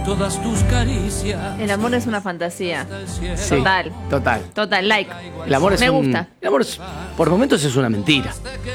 todas tus caricias. El amor es una fantasía. Sí, Total. total. Like. El amor es Me gusta. El amor por momentos es una mentira.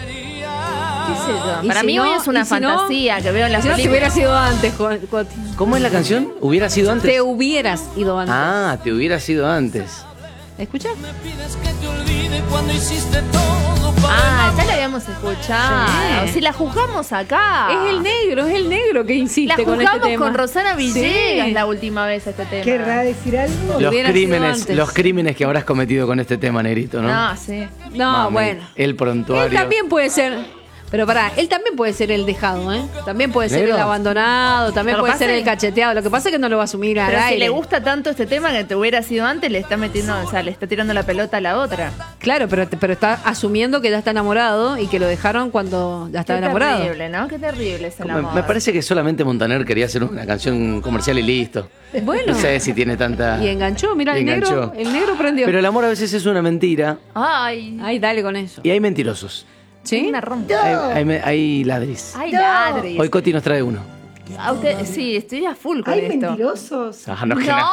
¿Qué sé yo? Y Para si mí no, hoy es una y si no, fantasía que veo en las Si no, te películas. hubiera sido antes, Coti. ¿Cómo es la canción? ¿Hubiera sido antes? Te hubieras ido antes. Ah, te hubiera sido antes. ¿Escuchás? Me pides que te olvide cuando hiciste todo para Ya la habíamos escuchado. Sí. Si la juzgamos acá. Es el negro que La insiste con este juzgamos tema. con Rosana Villegas Sí. la última vez este tema. ¿Querrá decir algo? Hubiera sido antes. Los crímenes que habrás cometido con este tema, Negrito, ¿no? No, sí. No, Mami, bueno. El prontuario. Él también puede ser. Pero pará, él también puede ser el dejado, ¿eh? También puede ser ¿Negro? el abandonado, también Lo que puede pasa ser es- el cacheteado. Lo que pasa es que no lo va a asumir al Pero si aire. le gusta tanto este tema que te hubiera sido antes, le está metiendo, o sea, le está tirando la pelota a la otra. Claro, pero está asumiendo que ya está enamorado y que lo dejaron cuando ya estaba Qué enamorado. terrible, ¿no? Qué terrible es el Me, amor. me parece que solamente Montaner quería hacer una canción comercial y listo. Bueno. No sé si tiene tanta... Y enganchó, mira, Y enganchó. el negro prendió. Pero el amor a veces es una mentira Ay. Ay, dale con eso. y hay mentirosos. ¿Sí? Me rompe. Hay ladris. Ay, No. ladris. Hoy Coti nos trae uno. A usted, sí, estoy a full con ¿Hay esto. mentirosos? Ah, no, que no.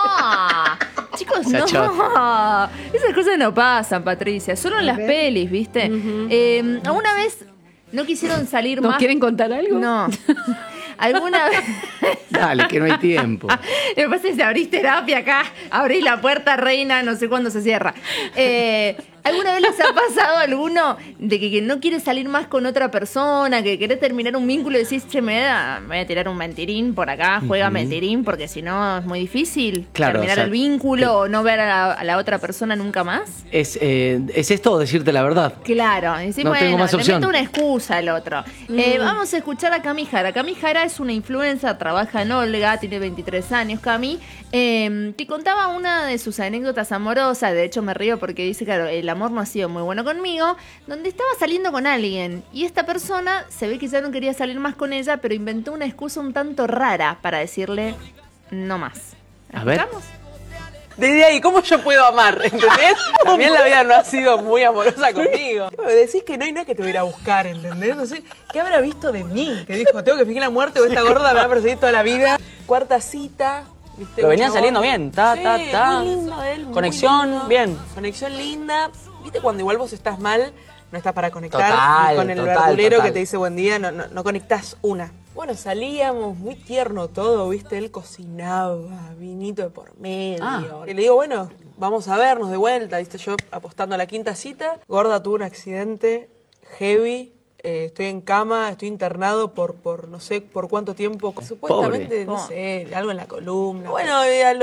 Chicos, Esa no. chota. Esas cosas no pasan, Patricia. Solo en las ver. pelis, ¿viste? ¿Alguna vez no quisieron salir ¿Nos más? quieren contar algo? No. ¿Alguna vez? Dale, que no hay tiempo. Lo que pasa es que si abrís terapia acá, abrís la puerta, reina, no sé cuándo se cierra. ¿Alguna vez les ha pasado alguno de que no quiere salir más con otra persona, que querés terminar un vínculo y decís, che, me voy a tirar un mentirín por acá, juega mentirín, porque si no es muy difícil Claro, terminar o sea, el vínculo o no ver a la otra persona nunca más? ¿Es esto o decirte la verdad? Claro, y decís, No tengo bueno, más le opción. meto una excusa al otro. Vamos a escuchar a Cami Jara. Cami Jara es una influencer, trabaja en Olga, tiene 23 años, Cami, que contaba una de sus anécdotas amorosas. De hecho, me río porque dice, claro, el amor no ha sido muy bueno conmigo, donde estaba saliendo con alguien y esta persona se ve que ya no quería salir más con ella, pero inventó una excusa un tanto rara para decirle no más. A ver. ¿Escuchamos? Desde ahí, ¿cómo yo puedo amar? ¿Entendés? También la vida no ha sido muy amorosa conmigo. Me decís que no hay nada que te voy a ir a buscar, ¿entendés? No sé, ¿qué habrá visto de mí? Que dijo, tengo que fingir la muerte o esta gorda me va a perseguir toda la vida. Cuarta cita. ¿viste? Pero venían Un saliendo chabón. bien, ta, ta, Sí, ta. muy lindo él, muy Conexión, lindo. bien. Conexión linda. ¿Viste cuando igual vos estás mal, no estás para conectar? Total, Y con el total, verdulero total. que te dice buen día, no conectás una. Bueno, salíamos, muy tierno todo, ¿viste? Él cocinaba, vinito de por medio. Ah. Y le digo, bueno, vamos a vernos de vuelta, ¿viste? Yo apostando a la quinta cita. Gorda tuvo un accidente heavy. Estoy en cama, estoy internado por no sé por cuánto tiempo. Supuestamente, no sé, algo en la columna. Bueno,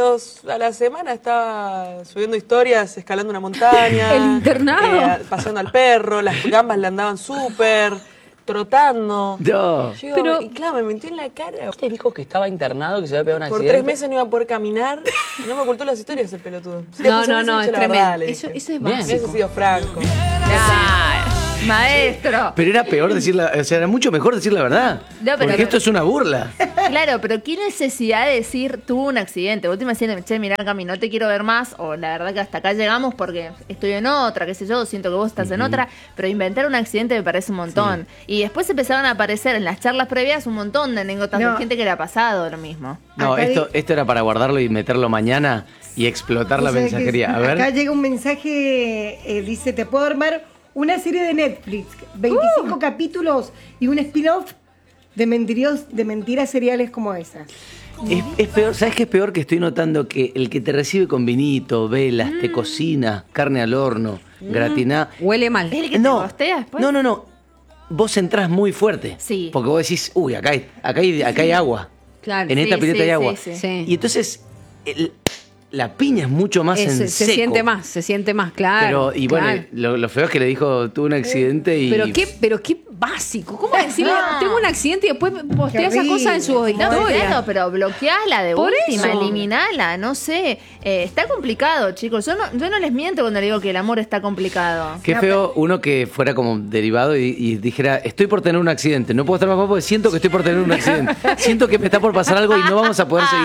a la semana estaba subiendo historias, escalando una montaña. ¿El internado? Pasando al perro, las gambas le andaban súper, trotando. No. Yo digo, Pero- y claro, me mintió en la cara. Te dijo que estaba internado, que se había pegado un Por accidente. 3 meses no iba a poder caminar y no me ocultó las historias el pelotudo. Si No, después no, hubiese es dicho la verdad, tremendo. le Eso dije. es Bien. Hubiese básico. sido franco. Maestro. Pero era peor decir o sea, era mucho mejor decir la verdad. No, pero- porque esto es una burla. Claro, pero ¿qué necesidad de decir tuvo un accidente? Vos te imaginas, che, mirá, Cami, no te quiero ver más, o la verdad que hasta acá llegamos porque estoy en otra, qué sé yo, siento que vos estás en otra, pero inventar un accidente me parece un montón. Y después empezaron a aparecer en las charlas previas un montón de anécdotas No. de gente que le ha pasado lo mismo. No, Acá esto era para guardarlo y meterlo mañana y explotar la O sea, que mensajería. A ver. Acá llega un mensaje, dice, te puedo armar una serie de Netflix, 25 capítulos y un spin-off de mentiras seriales como esas. Es peor, ¿sabes qué es peor? Que estoy notando que el que te recibe con vinito, velas, te cocina, carne al horno, gratiná. Huele mal. ¿Es el que te gostea después? No. Vos entrás muy fuerte. Sí. Porque vos decís, uy, acá hay agua. Claro. En esta Sí, pileta sí, hay agua. sí, sí. Y entonces la piña es mucho más en Se seco. se siente más, claro. Pero, y bueno, claro. lo feo es que le dijo, tuve un accidente y... Pero qué básico. ¿Cómo decirle, tengo un accidente y después postea esas horrible. cosas en su No, pero historia? claro, pero bloqueala de Por última, eso. eliminala, no sé. Está complicado, chicos. Yo no les miento cuando le digo que el amor está complicado. Qué feo uno que fuera como derivado y dijera, estoy por tener un accidente, no puedo estar más porque siento que estoy por tener un accidente. Siento que me está por pasar algo y no vamos a poder seguir.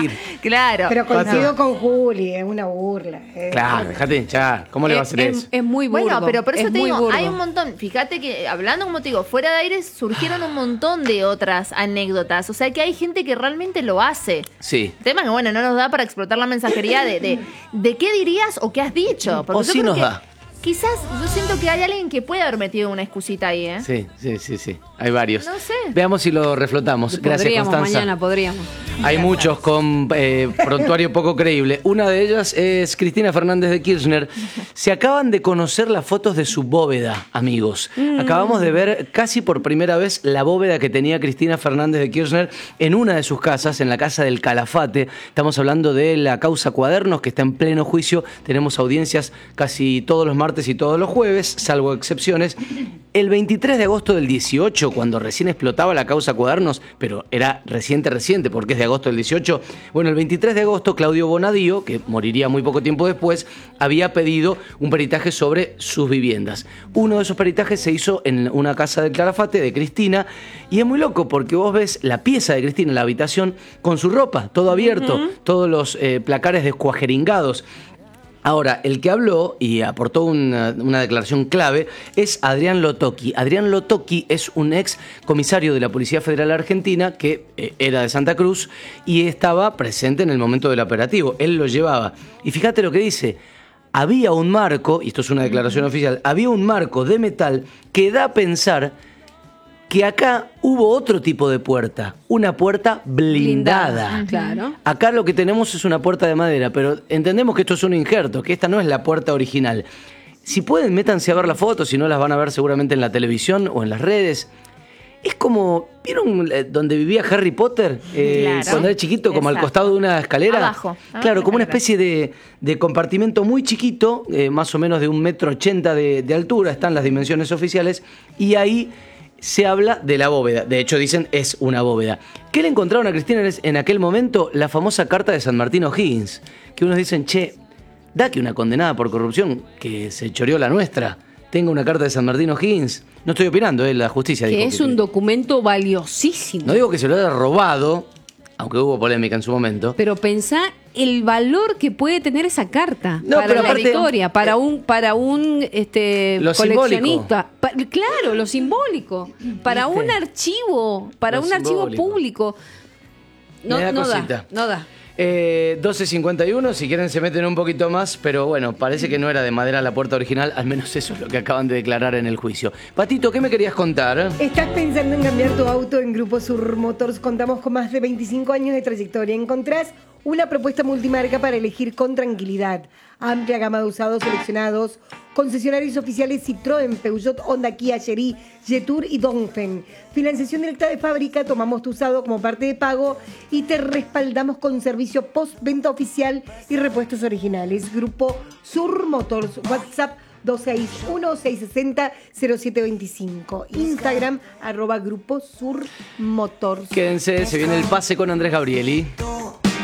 Claro. Pero coincido con Juli, es una burla. Claro, dejate hinchar. ¿Cómo le va a hacer eso? Es muy burdo. Bueno, pero por eso es te muy digo, burdo. hay un montón. Fíjate que hablando, como te digo, fuera de aire surgieron un montón de otras anécdotas. O sea que hay gente que realmente lo hace. Sí. El tema es que, bueno, no nos da para explotar la mensajería de qué dirías o qué has dicho. Porque O yo sí creo nos que da. Quizás yo siento que hay alguien que puede haber metido una excusita ahí, ¿eh? Sí. Hay varios. No sé. Veamos si lo reflotamos. Gracias, Podríamos, Constanza. mañana podríamos. Hay muchos con prontuario poco creíble. Una de ellas es Cristina Fernández de Kirchner. Se acaban de conocer las fotos de su bóveda, amigos. Acabamos de ver casi por primera vez la bóveda que tenía Cristina Fernández de Kirchner en una de sus casas, en la casa del Calafate. Estamos hablando de la causa Cuadernos, que está en pleno juicio. Tenemos audiencias casi todos los martes y todos los jueves, salvo excepciones. El 23 de agosto del 18, cuando recién explotaba la causa Cuadernos, pero era reciente, porque es de agosto del 18, bueno, el 23 de agosto Claudio Bonadío, que moriría muy poco tiempo después, había pedido un peritaje sobre sus viviendas. Uno de esos peritajes se hizo en una casa del Calafate de Cristina, y es muy loco porque vos ves la pieza de Cristina, la habitación, con su ropa, todo abierto, todos los placares descuajeringados. Ahora, el que habló y aportó una declaración clave es Adrián Lotocchi. Adrián Lotocchi es un ex comisario de la Policía Federal Argentina que era de Santa Cruz y estaba presente en el momento del operativo. Él lo llevaba. Y fíjate lo que dice. Había un marco, y esto es una declaración oficial, había un marco de metal que da a pensar que acá hubo otro tipo de puerta, una puerta blindada. Claro. Acá lo que tenemos es una puerta de madera, pero entendemos que esto es un injerto, que esta no es la puerta original. Si pueden, métanse a ver las fotos, si no las van a ver seguramente en la televisión o en las redes. Es como, ¿vieron donde vivía Harry Potter? Claro. Cuando era chiquito, como al Exacto. costado de una escalera. Abajo. Claro, como una escalera. especie de compartimento muy chiquito, más o menos de 1,80 m de altura, están las dimensiones oficiales, y ahí se habla de la bóveda. De hecho, dicen, es una bóveda. ¿Qué le encontraron a Cristina en aquel momento? La famosa carta de San Martín O'Higgins. Que unos dicen, che, da que una condenada por corrupción, que se choreó la nuestra, tenga una carta de San Martín O'Higgins. No estoy opinando, la justicia dijo Que es un documento valiosísimo. No digo que se lo haya robado, aunque hubo polémica en su momento. Pero pensá el valor que puede tener esa carta No, para pero la aparte, historia, para un lo coleccionista. Claro, lo simbólico. Para ¿Viste? un archivo, para Lo un archivo simbólico. público. Me da cosita. No da. 12:51, si quieren se meten un poquito más, pero bueno, parece que no era de madera la puerta original, al menos eso es lo que acaban de declarar en el juicio. Patito, ¿qué me querías contar? ¿Estás pensando en cambiar tu auto? En Grupo Sur Motors contamos con más de 25 años de trayectoria. Encontrás una propuesta multimarca para elegir con tranquilidad. Amplia gama de usados seleccionados, concesionarios oficiales Citroën, Peugeot, Honda, Kia, Chery, Jetour y Dongfeng. Financiación directa de fábrica, tomamos tu usado como parte de pago y te respaldamos con servicio postventa oficial y repuestos originales. Grupo Sur Motors, WhatsApp 261-660-0725. Instagram, @Grupo Sur Motors. Quédense, se viene el pase con Andrés Gabrieli.